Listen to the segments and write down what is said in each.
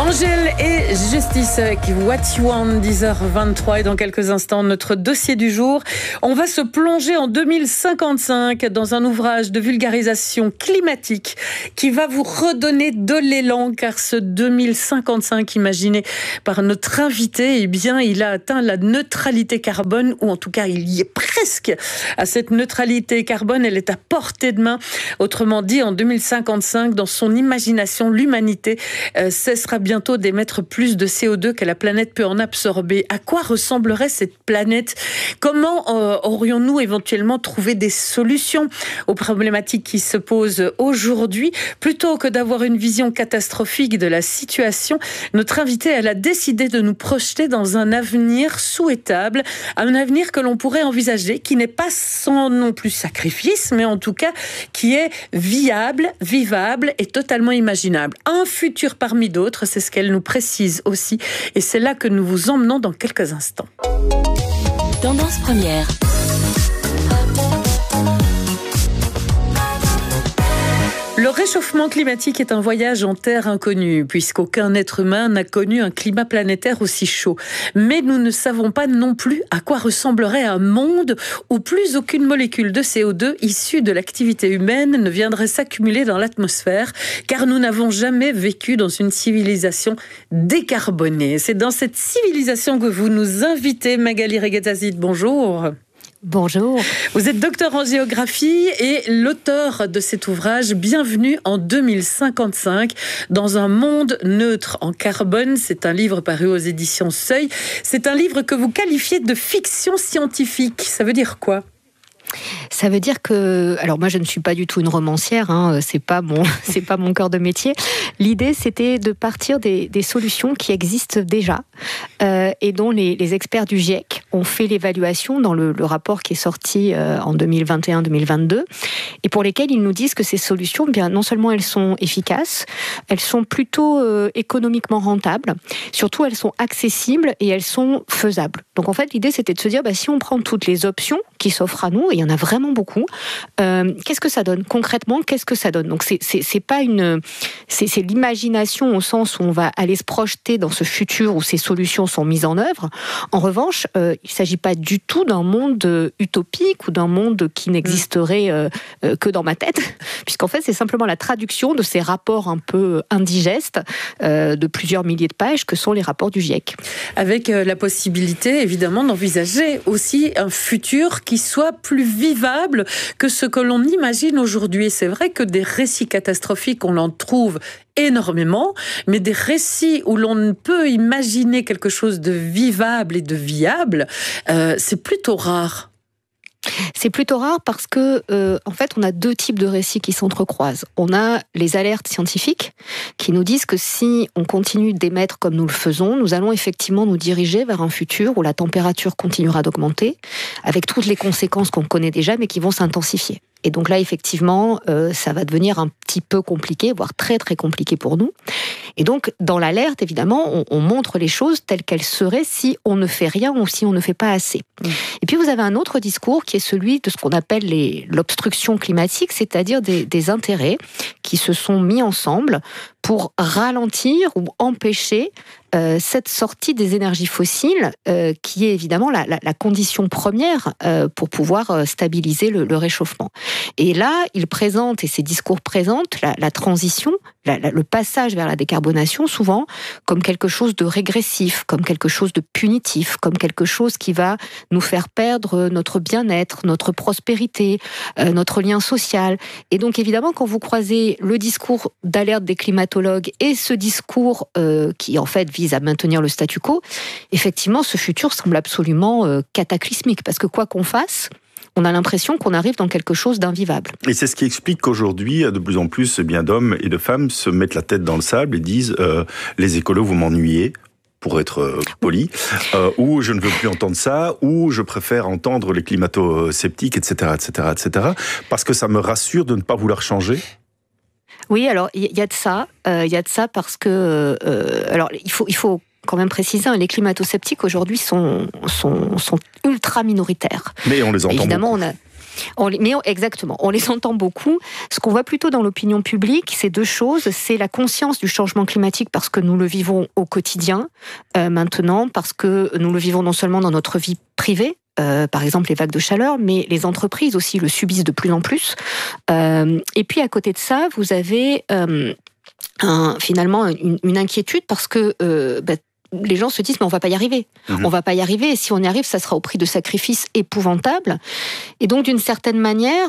Angèle et Justice avec What You Want, 10h23, et dans quelques instants, notre dossier du jour. On va se plonger en 2055 dans un ouvrage de vulgarisation climatique qui va vous redonner de l'élan, car ce 2055 imaginé par notre invité, eh bien, il a atteint la neutralité carbone, ou en tout cas, il y est presque à cette neutralité carbone. Elle est à portée de main. Autrement dit, en 2055, dans son imagination, l'humanité cessera bientôt d'émettre plus de CO2 que la planète peut en absorber. À quoi ressemblerait cette planète ? Comment aurions-nous éventuellement trouvé des solutions aux problématiques qui se posent aujourd'hui ? Plutôt que d'avoir une vision catastrophique de la situation, notre invitée, elle a décidé de nous projeter dans un avenir souhaitable, un avenir que l'on pourrait envisager, qui n'est pas sans non plus sacrifice, mais en tout cas qui est viable, vivable et totalement imaginable. Un futur parmi d'autres, c'est ce qu'elle nous précise aussi, et c'est là que nous vous emmenons dans quelques instants. Tendance première. Le réchauffement climatique est un voyage en terre inconnue, puisqu'aucun être humain n'a connu un climat planétaire aussi chaud. Mais nous ne savons pas non plus à quoi ressemblerait un monde où plus aucune molécule de CO2 issue de l'activité humaine ne viendrait s'accumuler dans l'atmosphère, car nous n'avons jamais vécu dans une civilisation décarbonée. C'est dans cette civilisation que vous nous invitez, Magali Reguetazid. Bonjour. Bonjour. Vous êtes docteur en géographie et l'auteur de cet ouvrage « Bienvenue en 2055 dans un monde neutre en carbone ». C'est un livre paru aux éditions Seuil. C'est un livre que vous qualifiez de fiction scientifique. Ça veut dire quoi ? Ça veut dire que, alors moi je ne suis pas du tout une romancière, c'est pas mon cœur de métier. L'idée c'était de partir des solutions qui existent déjà et dont les experts du GIEC ont fait l'évaluation dans le rapport qui est sorti en 2021-2022 et pour lesquels ils nous disent que ces solutions, bien non seulement elles sont efficaces, elles sont plutôt économiquement rentables, surtout elles sont accessibles et elles sont faisables. Donc en fait l'idée c'était de se dire si on prend toutes les options qui s'offrent à nous, et il y en a vraiment beaucoup. Qu'est-ce que ça donne concrètement ? Qu'est-ce que ça donne ? Donc c'est pas c'est l'imagination au sens où on va aller se projeter dans ce futur où ces solutions sont mises en œuvre. En revanche, il s'agit pas du tout d'un monde utopique ou d'un monde qui n'existerait que dans ma tête, puisqu'en fait c'est simplement la traduction de ces rapports un peu indigestes de plusieurs milliers de pages que sont les rapports du GIEC. Avec la possibilité évidemment d'envisager aussi un futur qui soit plus vivable que ce que l'on imagine aujourd'hui. Et c'est vrai que des récits catastrophiques, on en trouve énormément, mais des récits où l'on ne peut imaginer quelque chose de vivable et de viable, c'est plutôt rare. C'est plutôt rare parce que, en fait, on a deux types de récits qui s'entrecroisent. On a les alertes scientifiques qui nous disent que si on continue d'émettre comme nous le faisons, nous allons effectivement nous diriger vers un futur où la température continuera d'augmenter, avec toutes les conséquences qu'on connaît déjà, mais qui vont s'intensifier. Et donc là, effectivement, ça va devenir un petit peu compliqué, voire très très compliqué pour nous. Et donc, dans l'alerte, évidemment, on montre les choses telles qu'elles seraient si on ne fait rien ou si on ne fait pas assez. Et puis, vous avez un autre discours qui est celui de ce qu'on appelle l'obstruction climatique, c'est-à-dire des intérêts qui se sont mis ensemble pour ralentir ou empêcher cette sortie des énergies fossiles, qui est évidemment la condition première pour pouvoir stabiliser le réchauffement. Et là, il présente, et ces discours présentent, la transition, le passage vers la décarbonation, souvent comme quelque chose de régressif, comme quelque chose de punitif, comme quelque chose qui va nous faire perdre notre bien-être, notre prospérité, notre lien social. Et donc évidemment, quand vous croisez le discours d'alerte des climatologues et ce discours qui en fait vise à maintenir le statu quo, effectivement ce futur semble absolument cataclysmique, parce que quoi qu'on fasse, on a l'impression qu'on arrive dans quelque chose d'invivable. Et c'est ce qui explique qu'aujourd'hui, de plus en plus, bien d'hommes et de femmes se mettent la tête dans le sable et disent les écolos, vous m'ennuyez, pour être poli, ou je ne veux plus entendre ça, ou je préfère entendre les climato-sceptiques, etc., etc., etc., parce que ça me rassure de ne pas vouloir changer. Oui, alors il y a de ça parce que alors il faut quand même préciser, les climato-sceptiques aujourd'hui sont ultra minoritaires. Mais on les entend évidemment, beaucoup. Exactement, on les entend beaucoup. Ce qu'on voit plutôt dans l'opinion publique, c'est deux choses. C'est la conscience du changement climatique parce que nous le vivons au quotidien maintenant, parce que nous le vivons non seulement dans notre vie privée, par exemple les vagues de chaleur, mais les entreprises aussi le subissent de plus en plus. Et puis à côté de ça, vous avez finalement une inquiétude parce que les gens se disent mais on va pas y arriver. On va pas y arriver et si on y arrive, ça sera au prix de sacrifices épouvantables. Et donc d'une certaine manière,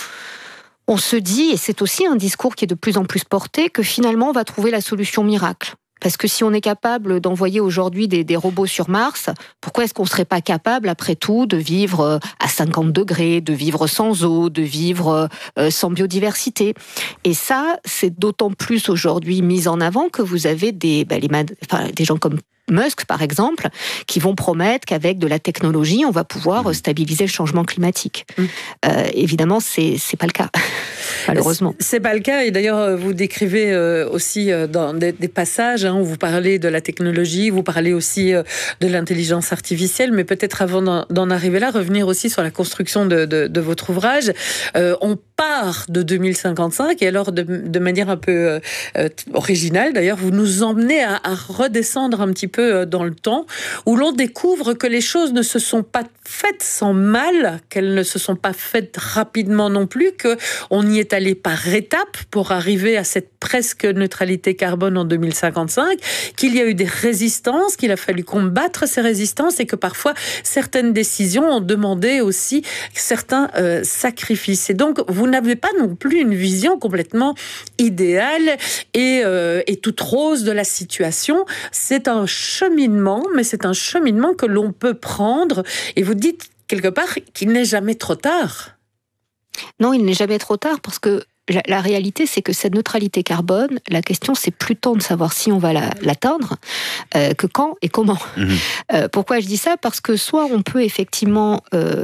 on se dit, et c'est aussi un discours qui est de plus en plus porté, que finalement on va trouver la solution miracle. Parce que si on est capable d'envoyer aujourd'hui des robots sur Mars, pourquoi est-ce qu'on ne serait pas capable, après tout, de vivre à 50 degrés, de vivre sans eau, de vivre sans biodiversité ? Et ça, c'est d'autant plus aujourd'hui mis en avant que vous avez des gens comme Musk, par exemple, qui vont promettre qu'avec de la technologie, on va pouvoir stabiliser le changement climatique. Évidemment, c'est pas le cas. Malheureusement. C'est pas le cas, et d'ailleurs vous décrivez aussi dans des passages où vous parlez de la technologie, vous parlez aussi de l'intelligence artificielle, mais peut-être avant d'en arriver là, revenir aussi sur la construction de votre ouvrage. On part de 2055, et alors de manière un peu originale d'ailleurs, vous nous emmenez à redescendre un petit peu dans le temps, où l'on découvre que les choses ne se sont pas faites sans mal, qu'elles ne se sont pas faites rapidement non plus, qu'on y est allé par étapes pour arriver à cette presque neutralité carbone en 2055, qu'il y a eu des résistances, qu'il a fallu combattre ces résistances et que parfois certaines décisions ont demandé aussi certains sacrifices. Et donc vous n'avez pas non plus une vision complètement idéale et toute rose de la situation. C'est un cheminement, mais c'est un cheminement que l'on peut prendre, et vous dites quelque part qu'il n'est jamais trop tard. Non, il n'est jamais trop tard parce que la réalité, c'est que cette neutralité carbone, la question, c'est plus tant de savoir si on va l'atteindre que quand et comment. Pourquoi je dis ça ? Parce que soit on peut effectivement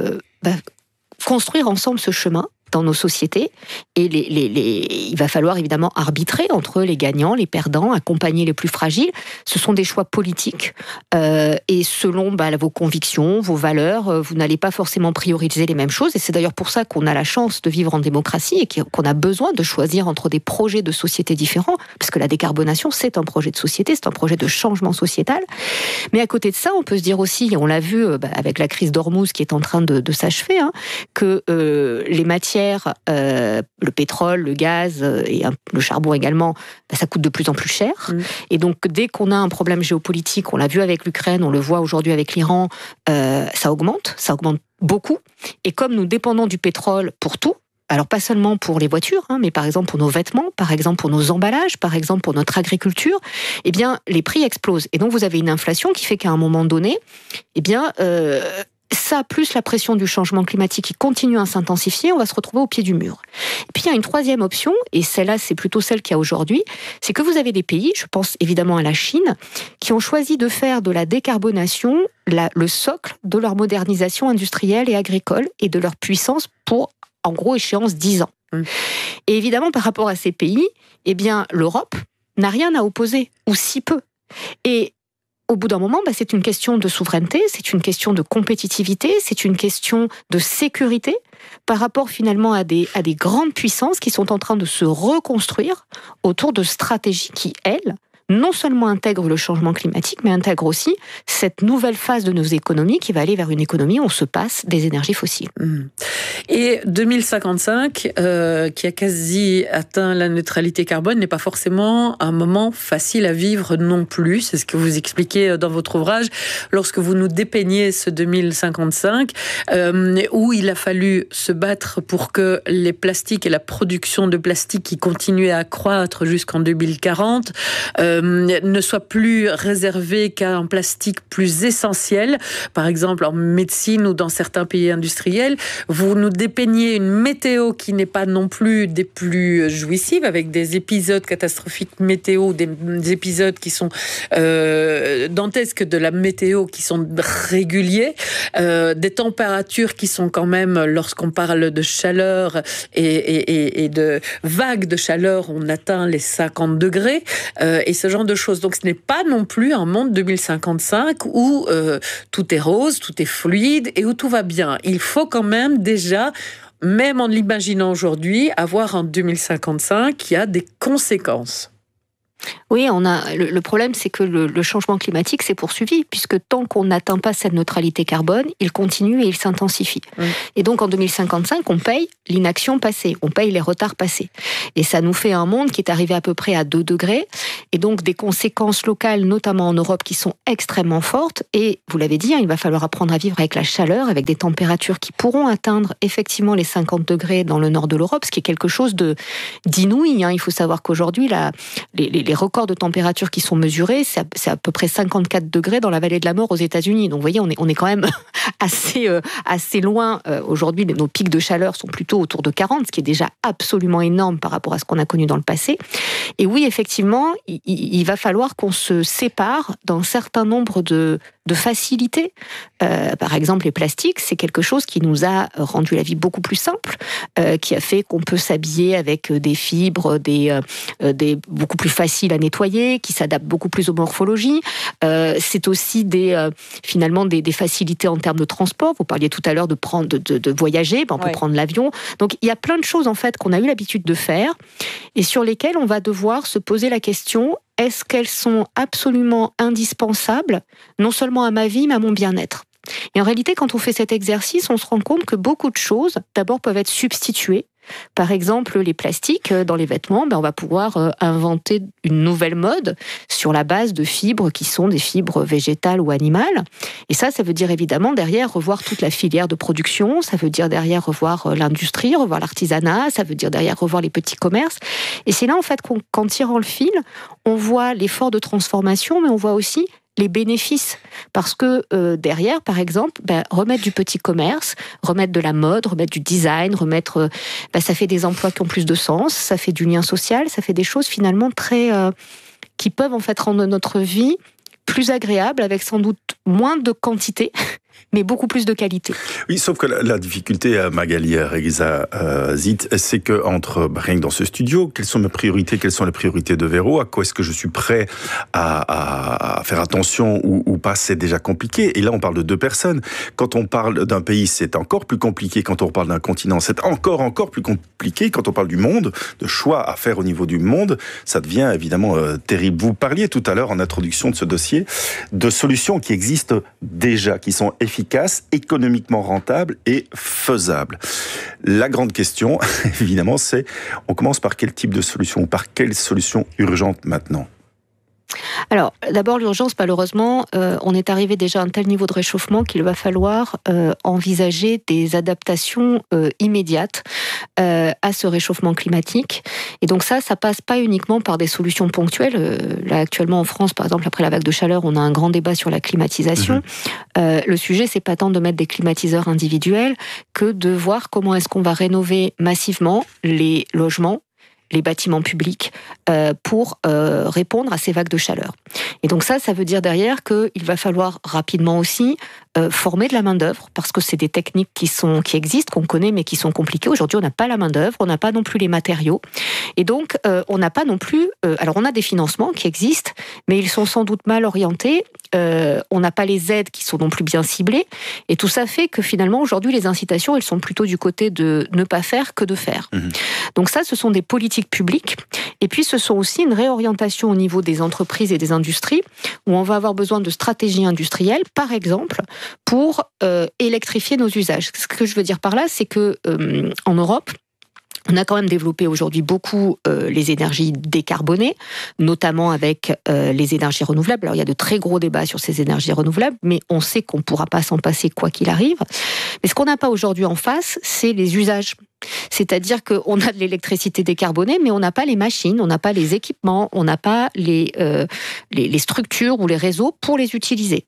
construire ensemble ce chemin dans nos sociétés, et il va falloir évidemment arbitrer entre les gagnants, les perdants, accompagner les plus fragiles. Ce sont des choix politiques, et selon vos convictions, vos valeurs, vous n'allez pas forcément prioriser les mêmes choses, et c'est d'ailleurs pour ça qu'on a la chance de vivre en démocratie, et qu'on a besoin de choisir entre des projets de société différents, parce que la décarbonation, c'est un projet de société, c'est un projet de changement sociétal. Mais à côté de ça, on peut se dire aussi, et on l'a vu avec la crise d'Ormuz qui est en train de s'achever, que les matières, le pétrole, le gaz et le charbon également, ça coûte de plus en plus cher. Et donc, dès qu'on a un problème géopolitique, on l'a vu avec l'Ukraine, on le voit aujourd'hui avec l'Iran, ça augmente beaucoup. Et comme nous dépendons du pétrole pour tout, alors pas seulement pour les voitures, mais par exemple pour nos vêtements, par exemple pour nos emballages, par exemple pour notre agriculture, eh bien les prix explosent. Et donc vous avez une inflation qui fait qu'à un moment donné, ça, plus la pression du changement climatique qui continue à s'intensifier, on va se retrouver au pied du mur. Et puis il y a une troisième option, et celle-là c'est plutôt celle qu'il y a aujourd'hui, c'est que vous avez des pays, je pense évidemment à la Chine, qui ont choisi de faire de la décarbonation le socle de leur modernisation industrielle et agricole et de leur puissance pour, en gros, échéance 10 ans. Et évidemment, par rapport à ces pays, l'Europe n'a rien à opposer, ou si peu. Et au bout d'un moment, c'est une question de souveraineté, c'est une question de compétitivité, c'est une question de sécurité par rapport finalement à des grandes puissances qui sont en train de se reconstruire autour de stratégies qui, elles, non seulement intègrent le changement climatique, mais intègrent aussi cette nouvelle phase de nos économies qui va aller vers une économie où on se passe des énergies fossiles. Et 2055, qui a quasi atteint la neutralité carbone, n'est pas forcément un moment facile à vivre non plus. C'est ce que vous expliquez dans votre ouvrage, lorsque vous nous dépeignez ce 2055, où il a fallu se battre pour que les plastiques et la production de plastique qui continuait à croître jusqu'en 2040 ne soit plus réservé qu'à un plastique plus essentiel, par exemple en médecine ou dans certains pays industriels. Vous nous dépeignez une météo qui n'est pas non plus des plus jouissives, avec des épisodes catastrophiques météo, des épisodes qui sont dantesques de la météo, qui sont réguliers, des températures qui sont quand même, lorsqu'on parle de chaleur et de vagues de chaleur, on atteint les 50 degrés, et ce genre de choses. Donc ce n'est pas non plus un monde 2055 où tout est rose, tout est fluide et où tout va bien. Il faut quand même déjà, même en l'imaginant aujourd'hui, avoir un 2055 qui a des conséquences. Oui, le problème, c'est que le changement climatique s'est poursuivi, puisque tant qu'on n'atteint pas cette neutralité carbone, il continue et il s'intensifie. Et donc, en 2055, on paye l'inaction passée, on paye les retards passés. Et ça nous fait un monde qui est arrivé à peu près à 2 degrés, et donc des conséquences locales, notamment en Europe, qui sont extrêmement fortes. Et vous l'avez dit, il va falloir apprendre à vivre avec la chaleur, avec des températures qui pourront atteindre effectivement les 50 degrés dans le nord de l'Europe, ce qui est quelque chose d'inouï. Il faut savoir qu'aujourd'hui, les records de température qui sont mesurés, c'est à peu près 54 degrés dans la vallée de la mort aux États-Unis. Donc vous voyez, on est quand même assez loin. Aujourd'hui, nos pics de chaleur sont plutôt autour de 40, ce qui est déjà absolument énorme par rapport à ce qu'on a connu dans le passé. Et oui, effectivement, il va falloir qu'on se sépare d'un certain nombre de facilités. Par exemple, les plastiques, c'est quelque chose qui nous a rendu la vie beaucoup plus simple, qui a fait qu'on peut s'habiller avec des fibres, des beaucoup plus faciles à nettoyer, qui s'adaptent beaucoup plus aux morphologies. C'est aussi finalement des facilités en termes de transport. Vous parliez tout à l'heure de voyager, on peut prendre l'avion. Donc il y a plein de choses en fait qu'on a eu l'habitude de faire et sur lesquelles on va devoir se poser la question: est-ce qu'elles sont absolument indispensables, non seulement à ma vie, mais à mon bien-être ? Et en réalité, quand on fait cet exercice, on se rend compte que beaucoup de choses, d'abord, peuvent être substituées. Par exemple, les plastiques dans les vêtements, on va pouvoir inventer une nouvelle mode sur la base de fibres qui sont des fibres végétales ou animales. Et ça veut dire évidemment derrière revoir toute la filière de production, ça veut dire derrière revoir l'industrie, revoir l'artisanat, ça veut dire derrière revoir les petits commerces. Et c'est là en fait qu'en tirant le fil, on voit l'effort de transformation, mais on voit aussi les bénéfices. Parce que derrière, par exemple, remettre du petit commerce, remettre de la mode, remettre du design, ça fait des emplois qui ont plus de sens, ça fait du lien social, ça fait des choses finalement qui peuvent en fait rendre notre vie plus agréable, avec sans doute moins de quantité, mais beaucoup plus de qualité. Oui, sauf que la difficulté, Magali Zit, c'est que rien que dans ce studio, quelles sont mes priorités, quelles sont les priorités de Véro, à quoi est-ce que je suis prêt à faire attention ou pas, c'est déjà compliqué. Et là, on parle de 2 personnes. Quand on parle d'un pays, c'est encore plus compliqué. Quand on parle d'un continent, c'est encore plus compliqué. Quand on parle du monde, de choix à faire au niveau du monde, ça devient évidemment terrible. Vous parliez tout à l'heure en introduction de ce dossier de solutions qui existent déjà, qui sont efficaces, économiquement rentables et faisables. La grande question, évidemment, c'est on commence par quel type de solution ou par quelle solution urgente maintenant ? Alors, d'abord, l'urgence, malheureusement, on est arrivé déjà à un tel niveau de réchauffement qu'il va falloir envisager des adaptations immédiates à ce réchauffement climatique. Et donc ça passe pas uniquement par des solutions ponctuelles. Là, actuellement, en France, par exemple, après la vague de chaleur, on a un grand débat sur la climatisation. Le sujet, c'est pas tant de mettre des climatiseurs individuels que de voir comment est-ce qu'on va rénover massivement les logements, les bâtiments publics pour répondre à ces vagues de chaleur. Et donc ça veut dire derrière qu'il va falloir rapidement aussi former de la main-d'œuvre, parce que c'est des techniques qui existent, qu'on connaît, mais qui sont compliquées. Aujourd'hui, on n'a pas la main-d'œuvre, on n'a pas non plus les matériaux. Et donc, on n'a pas non plus... alors, on a des financements qui existent, mais ils sont sans doute mal orientés. On n'a pas les aides qui sont non plus bien ciblées. Et tout ça fait que finalement, aujourd'hui, les incitations, elles sont plutôt du côté de ne pas faire que de faire. Donc ça, ce sont des politiques publiques. Et puis, ce sont aussi une réorientation au niveau des entreprises et des industries, où on va avoir besoin de stratégies industrielles, par exemple, pour électrifier nos usages. Ce que je veux dire par là, c'est que en Europe, on a quand même développé aujourd'hui beaucoup les énergies décarbonées, notamment avec les énergies renouvelables. Alors, il y a de très gros débats sur ces énergies renouvelables, mais on sait qu'on ne pourra pas s'en passer quoi qu'il arrive. Mais ce qu'on n'a pas aujourd'hui en face, c'est les usages. C'est-à-dire qu'on a de l'électricité décarbonée, mais on n'a pas les machines, on n'a pas les équipements, on n'a pas les structures ou les réseaux pour les utiliser.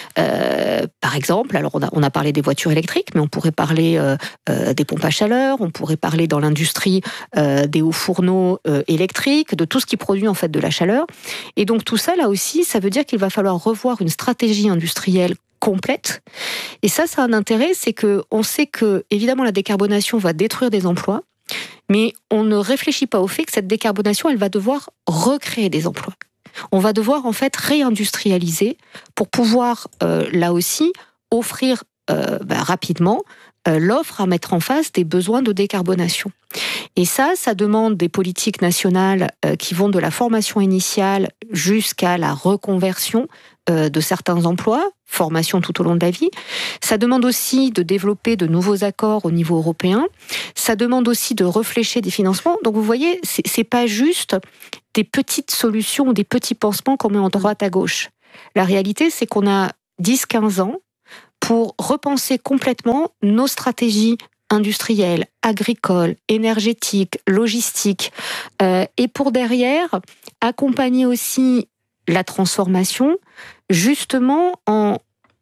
Par exemple, alors on a parlé des voitures électriques, mais on pourrait parler des pompes à chaleur, on pourrait parler dans l'industrie des hauts fourneaux électriques, de tout ce qui produit en fait de la chaleur. Et donc tout ça, là aussi, ça veut dire qu'il va falloir revoir une stratégie industrielle complète. Et ça a un intérêt, c'est que on sait que évidemment la décarbonation va détruire des emplois, mais on ne réfléchit pas au fait que cette décarbonation, elle va devoir recréer des emplois. On va devoir en fait réindustrialiser pour pouvoir, là aussi, offrir rapidement l'offre à mettre en face des besoins de décarbonation. Et ça demande des politiques nationales qui vont de la formation initiale jusqu'à la reconversion de certains emplois, formation tout au long de la vie. Ça demande aussi de développer de nouveaux accords au niveau européen. Ça demande aussi de réfléchir des financements. Donc vous voyez, c'est pas juste des petites solutions ou des petits pansements qu'on met en droite à gauche. La réalité, c'est qu'on a 10-15 ans pour repenser complètement nos stratégies industrielles, agricoles, énergétiques, logistiques, et pour derrière accompagner aussi la transformation, justement en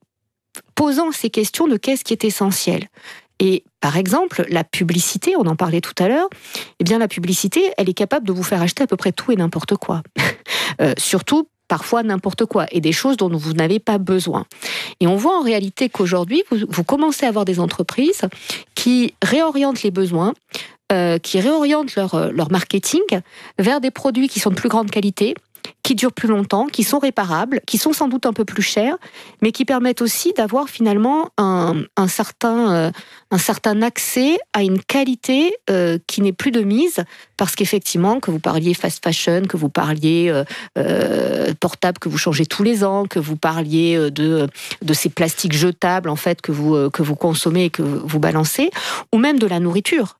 posant ces questions de qu'est-ce qui est essentiel. Et par exemple, la publicité, on en parlait tout à l'heure, eh bien la publicité, elle est capable de vous faire acheter à peu près tout et n'importe quoi. Surtout parfois n'importe quoi, et des choses dont vous n'avez pas besoin. Et on voit en réalité qu'aujourd'hui, vous commencez à avoir des entreprises qui réorientent les besoins, qui réorientent leur marketing vers des produits qui sont de plus grande qualité, qui durent plus longtemps, qui sont réparables, qui sont sans doute un peu plus chers, mais qui permettent aussi d'avoir finalement un certain accès à une qualité qui n'est plus de mise, parce qu'effectivement, que vous parliez fast fashion, que vous parliez portable que vous changez tous les ans, que vous parliez de ces plastiques jetables en fait que vous consommez et que vous balancez, ou même de la nourriture.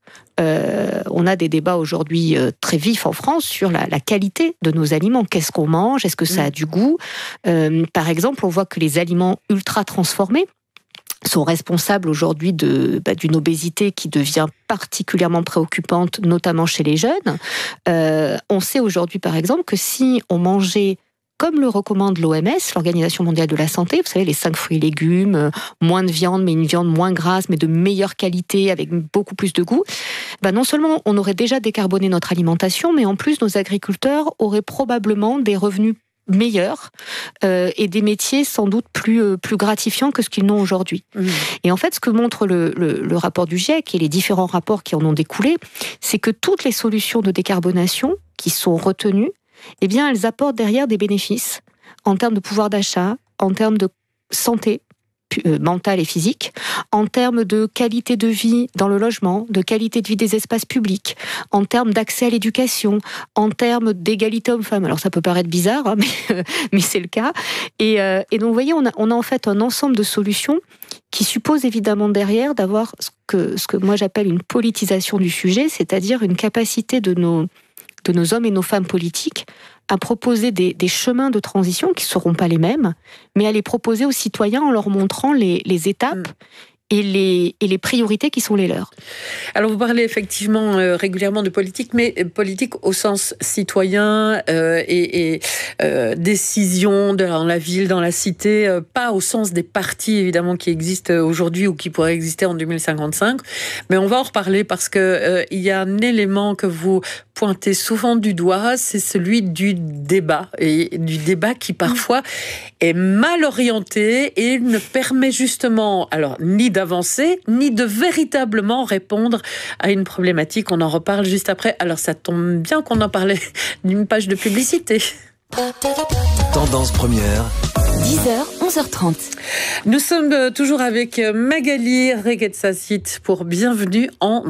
On a des débats aujourd'hui très vifs en France sur la qualité de nos aliments. Qu'est-ce qu'on mange ? Est-ce que ça a du goût ? Par exemple, on voit que les aliments ultra transformés sont responsables aujourd'hui d'une obésité qui devient particulièrement préoccupante, notamment chez les jeunes. On sait aujourd'hui, par exemple, que si on mangeait comme le recommande l'OMS, l'Organisation mondiale de la santé, vous savez, les 5 fruits et légumes, moins de viande, mais une viande moins grasse, mais de meilleure qualité, avec beaucoup plus de goût, non seulement on aurait déjà décarboné notre alimentation, mais en plus nos agriculteurs auraient probablement des revenus meilleurs et des métiers sans doute plus gratifiants que ce qu'ils n'ont aujourd'hui. Et en fait, ce que montre le rapport du GIEC et les différents rapports qui en ont découlé, c'est que toutes les solutions de décarbonation qui sont retenues, eh bien, elles apportent derrière des bénéfices en termes de pouvoir d'achat, en termes de santé mentale et physique, en termes de qualité de vie dans le logement, de qualité de vie des espaces publics, en termes d'accès à l'éducation, en termes d'égalité homme-femme. Alors ça peut paraître bizarre, hein, mais c'est le cas. Et donc vous voyez, on a en fait un ensemble de solutions qui suppose évidemment derrière d'avoir ce que moi j'appelle une politisation du sujet, c'est-à-dire une capacité de nos hommes et nos femmes politiques à proposer des chemins de transition qui ne seront pas les mêmes, mais à les proposer aux citoyens en leur montrant les étapes et les priorités qui sont les leurs. Alors vous parlez effectivement régulièrement de politique, mais politique au sens citoyen et décision dans la ville, dans la cité, pas au sens des partis évidemment qui existent aujourd'hui ou qui pourraient exister en 2055. Mais on va en reparler parce que il y a un élément que vous pointez souvent du doigt, c'est celui du débat, et du débat qui parfois est mal orienté et ne permet justement ni d'avancer, ni de véritablement répondre à une problématique. On en reparle juste après. Alors ça tombe bien qu'on en parlait d'une page de publicité. Tendance première. 10h, 11h30. Nous sommes toujours avec Magali Reguetsassit pour Bienvenue en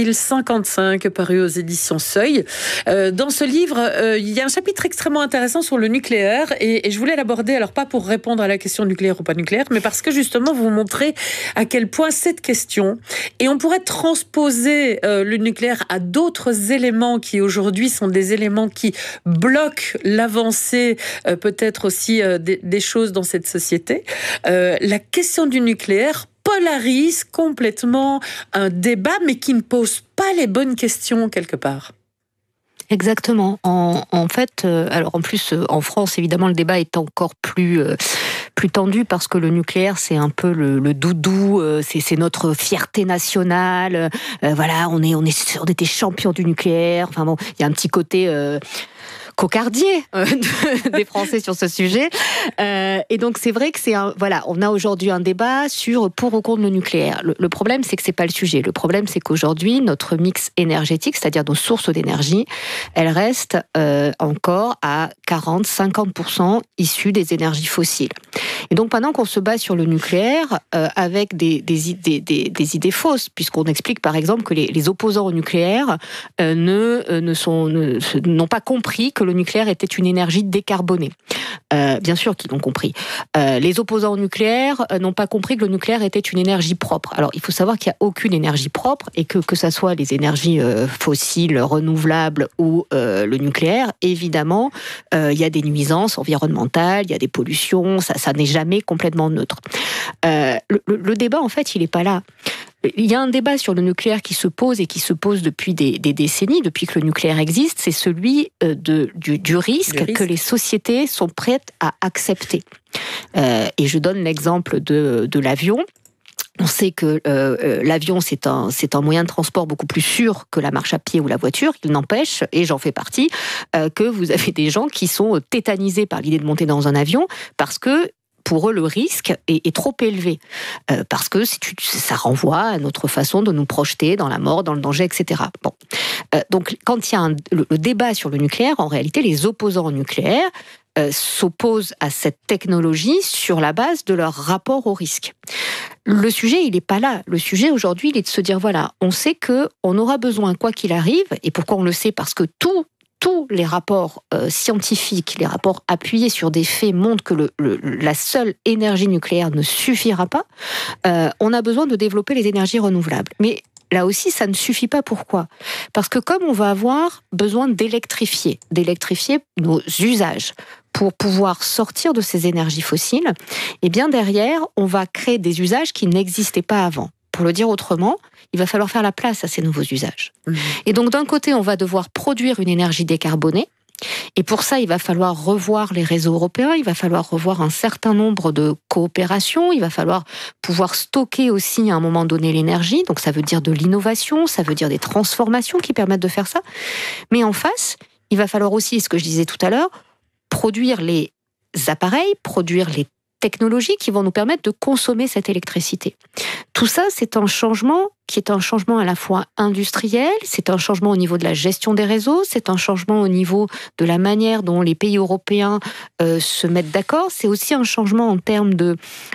2055, paru aux éditions Seuil. Dans ce livre, il y a un chapitre extrêmement intéressant sur le nucléaire et je voulais l'aborder, alors pas pour répondre à la question nucléaire ou pas nucléaire, mais parce que justement vous montrez à quel point cette question, et on pourrait transposer le nucléaire à d'autres éléments qui aujourd'hui sont des éléments qui bloquent l'avancée, peut-être aussi des choses dans cette société. La question du nucléaire polarise complètement un débat, mais qui ne pose pas les bonnes questions quelque part. Exactement. En fait, alors en plus, en France, évidemment, le débat est encore plus tendu parce que le nucléaire, c'est un peu le doudou, c'est notre fierté nationale. Voilà, on était champions du nucléaire. Enfin bon, il y a un petit côté cocardier des Français sur ce sujet. Et donc c'est vrai que on a aujourd'hui un débat sur pour ou contre le nucléaire. Le problème, c'est que c'est pas le sujet. Le problème, c'est qu'aujourd'hui, notre mix énergétique, c'est-à-dire nos sources d'énergie, elles restent encore à 40-50% issues des énergies fossiles. Et donc pendant qu'on se bat sur le nucléaire avec des idées fausses, puisqu'on explique par exemple que les opposants au nucléaire n'ont pas compris que le nucléaire était une énergie décarbonée. Bien sûr qu'ils l'ont compris. Les opposants au nucléaire n'ont pas compris que le nucléaire était une énergie propre. Alors, il faut savoir qu'il n'y a aucune énergie propre et que ça soit les énergies fossiles, renouvelables ou le nucléaire, évidemment, il y a des nuisances environnementales, il y a des pollutions, ça n'est jamais complètement neutre. Le débat, en fait, il n'est pas là. Il y a un débat sur le nucléaire qui se pose et qui se pose depuis des décennies, depuis que le nucléaire existe, c'est celui du risque que les sociétés sont prêtes à accepter. Et je donne l'exemple de l'avion. On sait que l'avion, c'est un moyen de transport beaucoup plus sûr que la marche à pied ou la voiture. Il n'empêche, et j'en fais partie, que vous avez des gens qui sont tétanisés par l'idée de monter dans un avion parce que pour eux, le risque est trop élevé, parce que ça renvoie à notre façon de nous projeter dans la mort, dans le danger, etc. Bon. Donc, quand il y a le débat sur le nucléaire, en réalité, les opposants au nucléaire s'opposent à cette technologie sur la base de leur rapport au risque. Le sujet, il n'est pas là. Le sujet, aujourd'hui, il est de se dire, voilà, on sait qu'on aura besoin, quoi qu'il arrive, et pourquoi on le sait ? Parce que tous les rapports scientifiques, les rapports appuyés sur des faits montrent que la seule énergie nucléaire ne suffira pas. On a besoin de développer les énergies renouvelables. Mais là aussi, ça ne suffit pas. Pourquoi ? Parce que comme on va avoir besoin d'électrifier nos usages pour pouvoir sortir de ces énergies fossiles, et bien derrière, on va créer des usages qui n'existaient pas avant. Pour le dire autrement, il va falloir faire la place à ces nouveaux usages. Et donc, d'un côté, on va devoir produire une énergie décarbonée. Et pour ça, il va falloir revoir les réseaux européens, il va falloir revoir un certain nombre de coopérations, il va falloir pouvoir stocker aussi à un moment donné l'énergie. Donc, ça veut dire de l'innovation, ça veut dire des transformations qui permettent de faire ça. Mais en face, il va falloir aussi, ce que je disais tout à l'heure, produire les appareils, produire les technologies qui vont nous permettre de consommer cette électricité. Tout ça, c'est un changement qui est un changement à la fois industriel, c'est un changement au niveau de la gestion des réseaux, c'est un changement au niveau de la manière dont les pays européens se mettent d'accord, c'est aussi un changement en termes de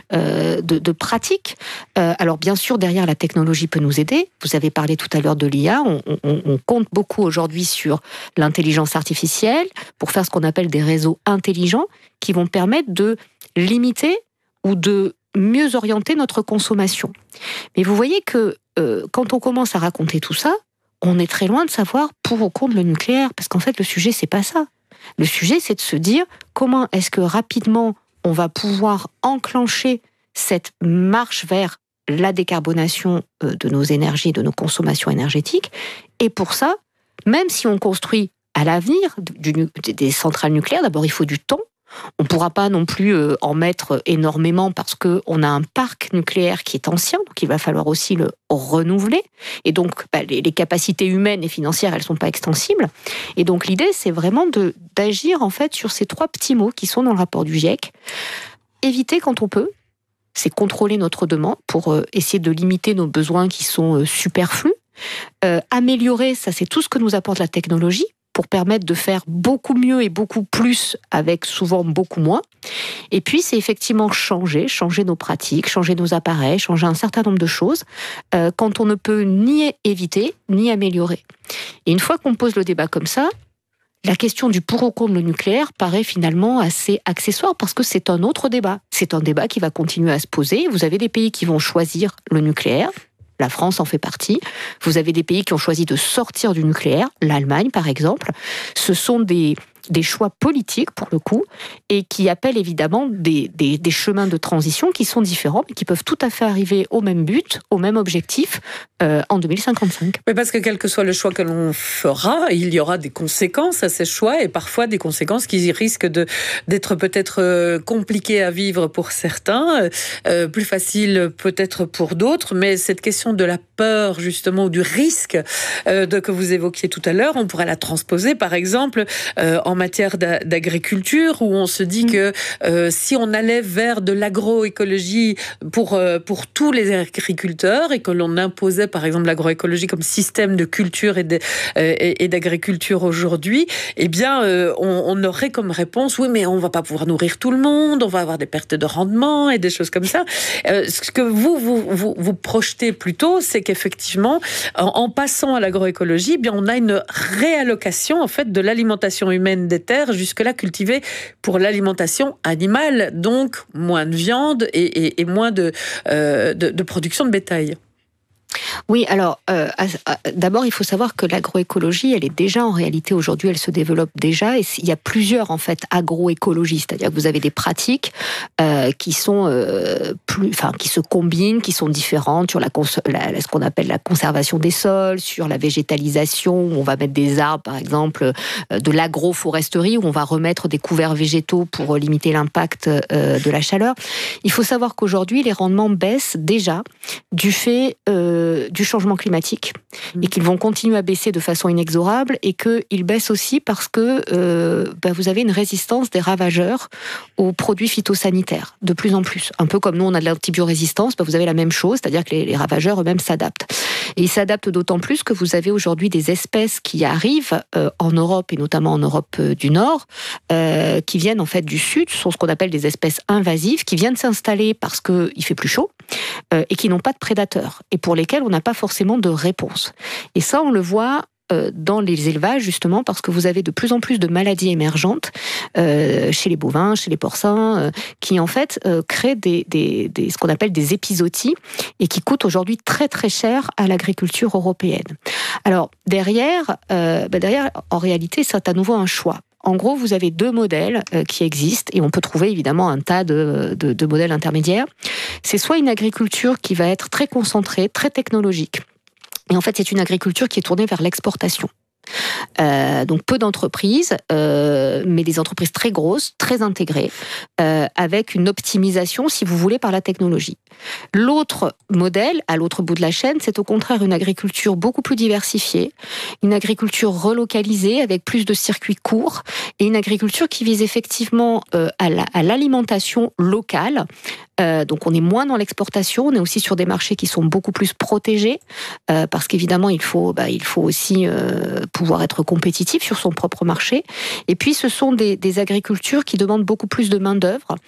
pratique. Alors bien sûr, derrière, la technologie peut nous aider. Vous avez parlé tout à l'heure de l'IA, on compte beaucoup aujourd'hui sur l'intelligence artificielle pour faire ce qu'on appelle des réseaux intelligents qui vont permettre de limiter ou de mieux orienter notre consommation. Mais vous voyez que quand on commence à raconter tout ça, on est très loin de savoir pour ou contre le nucléaire, parce qu'en fait, le sujet, c'est pas ça. Le sujet, c'est de se dire comment est-ce que rapidement on va pouvoir enclencher cette marche vers la décarbonation de nos énergies, de nos consommations énergétiques. Et pour ça, même si on construit à l'avenir des centrales nucléaires, d'abord, il faut du temps. On ne pourra pas non plus en mettre énormément parce qu'on a un parc nucléaire qui est ancien, donc il va falloir aussi le renouveler. Et donc, les capacités humaines et financières, elles ne sont pas extensibles. Et donc, l'idée, c'est vraiment d'agir en fait sur ces 3 petits mots qui sont dans le rapport du GIEC. Éviter quand on peut, c'est contrôler notre demande pour essayer de limiter nos besoins qui sont superflus. Améliorer, ça c'est tout ce que nous apporte la technologie, pour permettre de faire beaucoup mieux et beaucoup plus avec souvent beaucoup moins. Et puis, c'est effectivement changer nos pratiques, changer nos appareils, changer un certain nombre de choses, quand on ne peut ni éviter, ni améliorer. Et une fois qu'on pose le débat comme ça, la question du pour ou contre le nucléaire paraît finalement assez accessoire parce que c'est un autre débat. C'est un débat qui va continuer à se poser. Vous avez des pays qui vont choisir le nucléaire. La France en fait partie. Vous avez des pays qui ont choisi de sortir du nucléaire, l'Allemagne par exemple. Ce sont des choix politiques pour le coup et qui appellent évidemment des chemins de transition qui sont différents mais qui peuvent tout à fait arriver au même but, au même objectif en 2055. Mais parce que quel que soit le choix que l'on fera, il y aura des conséquences à ces choix et parfois des conséquences qui risquent d'être peut-être compliquées à vivre pour certains, plus faciles peut-être pour d'autres, mais cette question de la peur justement ou du risque que vous évoquiez tout à l'heure, on pourrait la transposer par exemple en matière d'agriculture, où on se dit que si on allait vers de l'agroécologie pour tous les agriculteurs et que l'on imposait par exemple l'agroécologie comme système de culture et d'agriculture aujourd'hui, eh bien on aurait comme réponse oui, mais on va pas pouvoir nourrir tout le monde, on va avoir des pertes de rendement et des choses comme ça. Ce que vous projetez plutôt, c'est qu'effectivement en passant à l'agroécologie, eh bien on a une réallocation en fait de l'alimentation humaine des terres jusque-là cultivées pour l'alimentation animale, donc moins de viande et moins de production de bétail. Oui, alors d'abord il faut savoir que l'agroécologie, elle est déjà en réalité aujourd'hui, elle se développe déjà, et il y a plusieurs en fait agroécologies, c'est-à-dire que vous avez des pratiques qui sont qui se combinent, qui sont différentes sur ce qu'on appelle la conservation des sols, sur la végétalisation, où on va mettre des arbres par exemple, de l'agroforesterie où on va remettre des couverts végétaux pour limiter l'impact de la chaleur. Il faut savoir qu'aujourd'hui les rendements baissent déjà du fait du changement climatique et qu'ils vont continuer à baisser de façon inexorable et qu'ils baissent aussi parce que vous avez une résistance des ravageurs aux produits phytosanitaires de plus en plus. Un peu comme nous on a de l'antibiorésistance, vous avez la même chose, c'est-à-dire que les ravageurs eux-mêmes s'adaptent. Et ils s'adaptent d'autant plus que vous avez aujourd'hui des espèces qui arrivent en Europe et notamment en Europe du Nord qui viennent en fait du Sud, ce sont ce qu'on appelle des espèces invasives qui viennent s'installer parce qu'il fait plus chaud et qui n'ont pas de prédateurs et pour lesquels on n'a pas forcément de réponse. Et ça, on le voit dans les élevages, justement, parce que vous avez de plus en plus de maladies émergentes chez les bovins, chez les porcins, qui en fait créent ce qu'on appelle des épizooties et qui coûtent aujourd'hui très très cher à l'agriculture européenne. Alors derrière, en réalité, c'est à nouveau un choix. En gros, vous avez deux modèles qui existent et on peut trouver évidemment un tas de modèles intermédiaires. C'est soit une agriculture qui va être très concentrée, très technologique. Et en fait, c'est une agriculture qui est tournée vers l'exportation. Donc peu d'entreprises, mais des entreprises très grosses, très intégrées, avec une optimisation, si vous voulez, par la technologie. L'autre modèle, à l'autre bout de la chaîne, c'est au contraire une agriculture beaucoup plus diversifiée, une agriculture relocalisée avec plus de circuits courts et une agriculture qui vise effectivement à l'alimentation locale. Donc on est moins dans l'exportation, on est aussi sur des marchés qui sont beaucoup plus protégés parce qu'évidemment il faut aussi pouvoir être compétitif sur son propre marché. Et puis ce sont des agricultures qui demandent beaucoup plus de main-d'œuvre.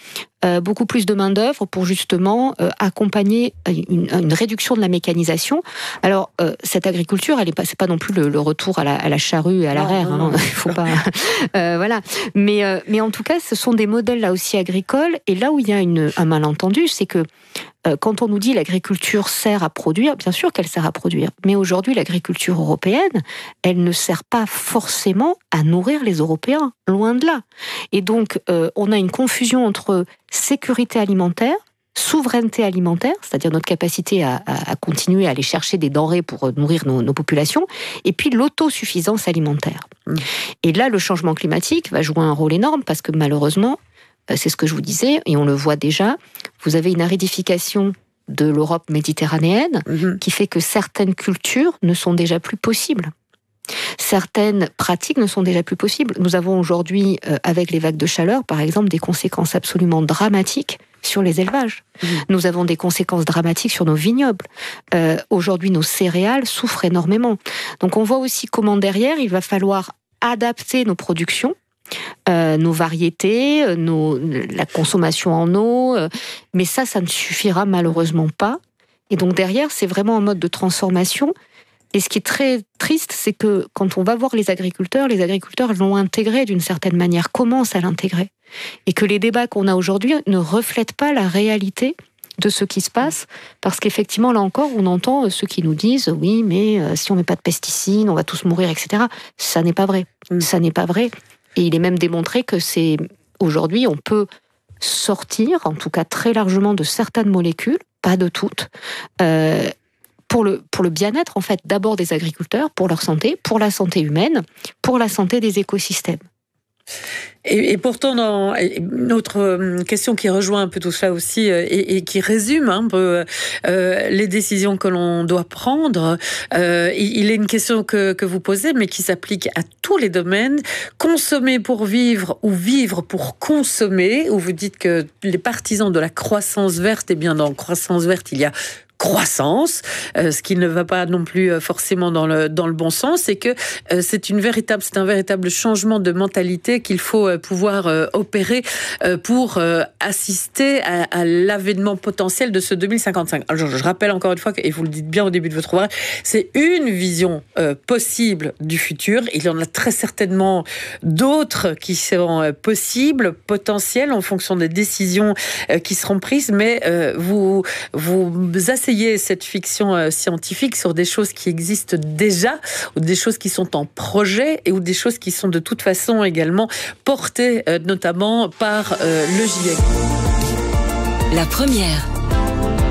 Pour justement accompagner une réduction de la mécanisation. Alors cette agriculture, c'est pas non plus le retour à la charrue et à l'arrière. Il faut pas. Voilà. Mais en tout cas, ce sont des modèles là aussi agricoles. Et là où il y a un malentendu, c'est que quand on nous dit l'agriculture sert à produire, bien sûr qu'elle sert à produire. Mais aujourd'hui, l'agriculture européenne, elle ne sert pas forcément à nourrir les Européens, loin de là. Et donc, on a une confusion entre sécurité alimentaire, souveraineté alimentaire, c'est-à-dire notre capacité à continuer à aller chercher des denrées pour nourrir nos populations, et puis l'autosuffisance alimentaire. Et là, le changement climatique va jouer un rôle énorme parce que malheureusement, c'est ce que je vous disais, et on le voit déjà, vous avez une aridification de l'Europe méditerranéenne qui fait que certaines cultures ne sont déjà plus possibles. Certaines pratiques ne sont déjà plus possibles. Nous avons aujourd'hui, avec les vagues de chaleur, par exemple, des conséquences absolument dramatiques sur les élevages. Nous avons des conséquences dramatiques sur nos vignobles. Aujourd'hui, nos céréales souffrent énormément. Donc on voit aussi comment derrière, il va falloir adapter nos productions, nos variétés, la consommation en eau, mais ça ne suffira malheureusement pas. Et donc derrière, c'est vraiment un mode de transformation. Et ce qui est très triste, c'est que quand on va voir les agriculteurs l'ont intégré d'une certaine manière, commencent à l'intégrer. Et que les débats qu'on a aujourd'hui ne reflètent pas la réalité de ce qui se passe, parce qu'effectivement, là encore, on entend ceux qui nous disent « oui, mais si on met pas de pesticides, on va tous mourir, etc. » Ça n'est pas vrai. Ça n'est pas vrai. Et il est même démontré que aujourd'hui, on peut sortir, en tout cas très largement, de certaines molécules, pas de toutes, pour le bien-être, en fait, d'abord des agriculteurs, pour leur santé, pour la santé humaine, pour la santé des écosystèmes. Et pourtant, une autre question qui rejoint un peu tout ça aussi et qui résume un peu les décisions que l'on doit prendre, il est une question que vous posez, mais qui s'applique à tous les domaines. Consommer pour vivre ou vivre pour consommer, où vous dites que les partisans de la croissance verte, eh bien dans croissance verte, il y a croissance, ce qui ne va pas non plus forcément dans le bon sens, et que c'est un véritable changement de mentalité qu'il faut pouvoir opérer pour assister à l'avènement potentiel de ce 2055. Alors, je rappelle encore une fois, et vous le dites bien au début de votre ouvrage, c'est une vision possible du futur. Il y en a très certainement d'autres qui seront possibles, potentielles, en fonction des décisions qui seront prises, mais vous asseyez cette fiction scientifique sur des choses qui existent déjà, ou des choses qui sont en projet, ou des choses qui sont de toute façon également portées notamment par le GIEC. La première.